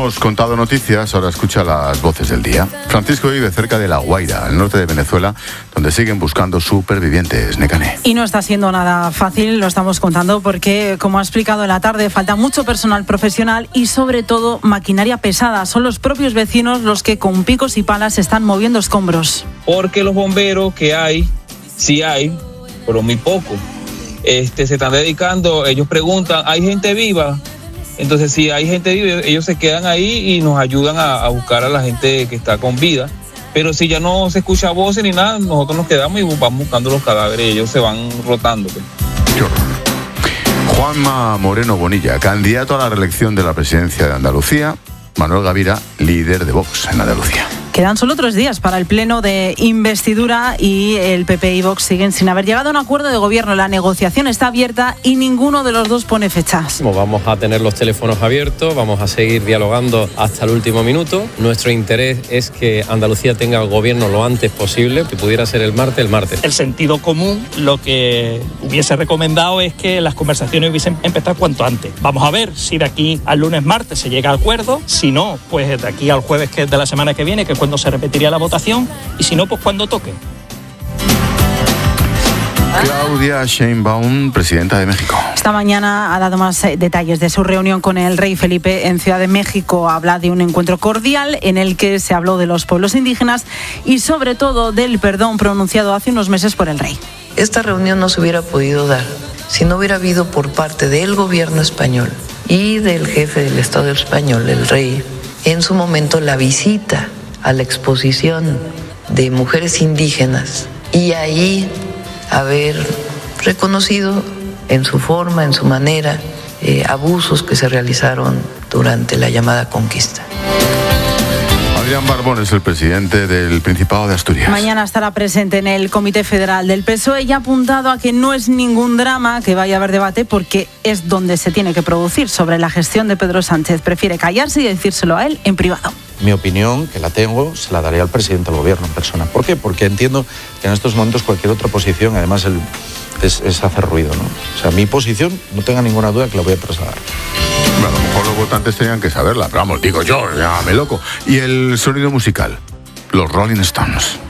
hemos contado noticias, ahora escucha las voces del día. Francisco vive cerca de La Guaira, al norte de Venezuela, donde siguen buscando supervivientes. Nekane. Y no está siendo nada fácil, lo estamos contando, porque, como ha explicado en la tarde, falta mucho personal profesional y, sobre todo, maquinaria pesada. Son los propios vecinos los que con picos y palas están moviendo escombros. Porque los bomberos que hay, sí hay, pero muy poco. Se están dedicando, ellos preguntan, ¿hay gente viva? Entonces, si hay gente viva, ellos se quedan ahí y nos ayudan a buscar a la gente que está con vida. Pero si ya no se escucha voces ni nada, nosotros nos quedamos y vamos buscando los cadáveres y ellos se van rotando. Juanma Moreno Bonilla, candidato a la reelección de la presidencia de Andalucía. Manuel Gavira, líder de Vox en Andalucía. Quedan solo 3 días para el pleno de investidura y el PP y Vox siguen sin haber llegado a un acuerdo de gobierno. La negociación está abierta y ninguno de los dos pone fechas. Vamos a tener los teléfonos abiertos, vamos a seguir dialogando hasta el último minuto. Nuestro interés es que Andalucía tenga el gobierno lo antes posible, que pudiera ser el martes. El sentido común lo que hubiese recomendado es que las conversaciones hubiesen empezado cuanto antes. Vamos a ver si de aquí al lunes, martes se llega a acuerdo. Si no, pues de aquí al jueves de la semana que viene, que es cuando se repetiría la votación, y si no, pues cuando toque. Claudia Sheinbaum, presidenta de México. Esta mañana ha dado más detalles de su reunión con el rey Felipe en Ciudad de México. Habla de un encuentro cordial en el que se habló de los pueblos indígenas y, sobre todo, del perdón pronunciado hace unos meses por el rey. Esta reunión no se hubiera podido dar si no hubiera habido por parte del gobierno español y del jefe del Estado español, el rey, en su momento la visita a la exposición de mujeres indígenas y ahí haber reconocido en su forma, en su manera, abusos que se realizaron durante la llamada conquista. Adrián Barbón es el presidente del Principado de Asturias. Mañana estará presente en el Comité Federal del PSOE y ha apuntado a que no es ningún drama que vaya a haber debate porque es donde se tiene que producir sobre la gestión de Pedro Sánchez. Prefiere callarse y decírselo a él en privado. Mi opinión, que la tengo, se la daré al presidente del gobierno en persona. ¿Por qué? Porque entiendo que en estos momentos cualquier otra posición, además, es hacer ruido, ¿no? O sea, mi posición, no tenga ninguna duda que la voy a trasladar. Bueno, a lo mejor los votantes tenían que saberla, pero vamos, digo yo, llámame loco. Y el sonido musical, los Rolling Stones.